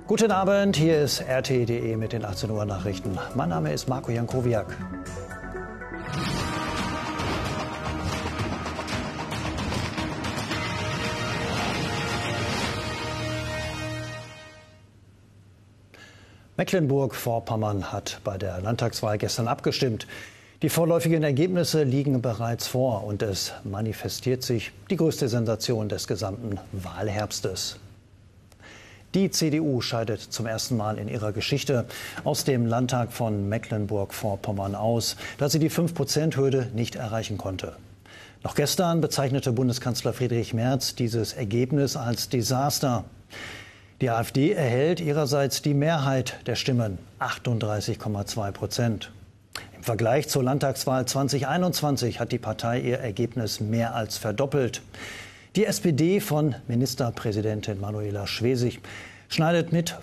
Guten Abend, hier ist RT.de mit den 18 Uhr Nachrichten. Mein Name ist Marco Jankowiak. Mecklenburg-Vorpommern hat bei der Landtagswahl gestern abgestimmt. Die vorläufigen Ergebnisse liegen bereits vor und es manifestiert sich die größte Sensation des gesamten Wahlherbstes. Die CDU scheidet zum ersten Mal in ihrer Geschichte aus dem Landtag von Mecklenburg-Vorpommern aus, da sie die 5%-Hürde nicht erreichen konnte. Noch gestern bezeichnete Bundeskanzler Friedrich Merz dieses Ergebnis als Desaster. Die AfD erhält ihrerseits die Mehrheit der Stimmen, 38,2%. Im Vergleich zur Landtagswahl 2021 hat die Partei ihr Ergebnis mehr als verdoppelt. Die SPD von Ministerpräsidentin Manuela Schwesig schneidet mit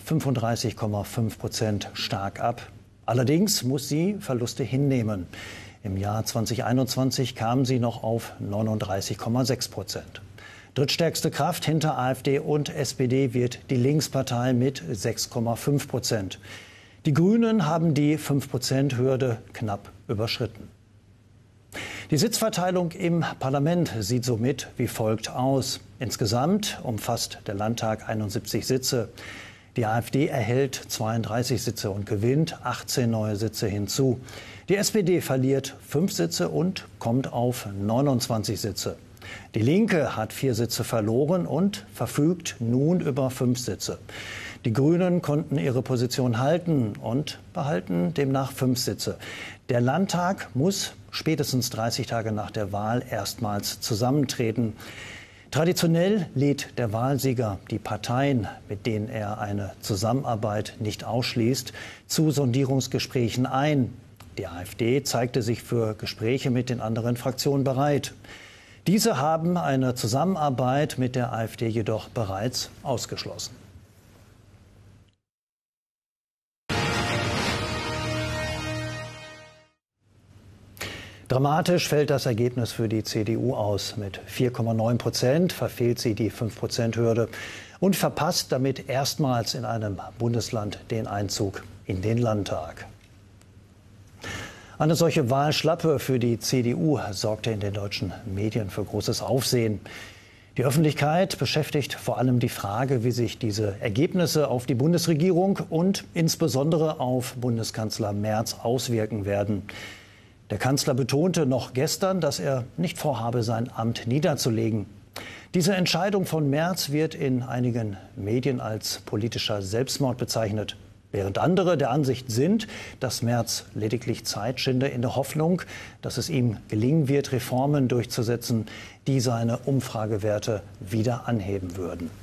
35,5% stark ab. Allerdings muss sie Verluste hinnehmen. Im Jahr 2021 kam sie noch auf 39,6%. Drittstärkste Kraft hinter AfD und SPD wird die Linkspartei mit 6,5%. Die Grünen haben die 5%-Hürde knapp überschritten. Die Sitzverteilung im Parlament sieht somit wie folgt aus. Insgesamt umfasst der Landtag 71 Sitze. Die AfD erhält 32 Sitze und gewinnt 18 neue Sitze hinzu. Die SPD verliert 5 Sitze und kommt auf 29 Sitze. Die Linke hat 4 Sitze verloren und verfügt nun über 5 Sitze. Die Grünen konnten ihre Position halten und behalten demnach 5 Sitze. Der Landtag muss spätestens 30 Tage nach der Wahl erstmals zusammentreten. Traditionell lädt der Wahlsieger die Parteien, mit denen er eine Zusammenarbeit nicht ausschließt, zu Sondierungsgesprächen ein. Die AfD zeigte sich für Gespräche mit den anderen Fraktionen bereit. Diese haben eine Zusammenarbeit mit der AfD jedoch bereits ausgeschlossen. Dramatisch fällt das Ergebnis für die CDU aus. Mit 4,9% verfehlt sie die 5%-Hürde und verpasst damit erstmals in einem Bundesland den Einzug in den Landtag. Eine solche Wahlschlappe für die CDU sorgte in den deutschen Medien für großes Aufsehen. Die Öffentlichkeit beschäftigt vor allem die Frage, wie sich diese Ergebnisse auf die Bundesregierung und insbesondere auf Bundeskanzler Merz auswirken werden. Der Kanzler betonte noch gestern, dass er nicht vorhabe, sein Amt niederzulegen. Diese Entscheidung von Merz wird in einigen Medien als politischer Selbstmord bezeichnet, während andere der Ansicht sind, dass Merz lediglich Zeit schinde in der Hoffnung, dass es ihm gelingen wird, Reformen durchzusetzen, die seine Umfragewerte wieder anheben würden.